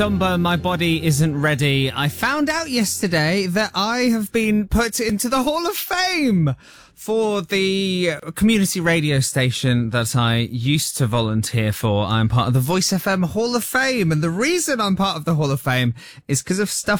Dumbo, my body isn't ready. I found out yesterday that I have been put into the Hall of Fame for the community radio station that I used to volunteer for. I'm part of the Voice FM Hall of Fame, and the reason I'm part of the Hall of Fame is because of stuff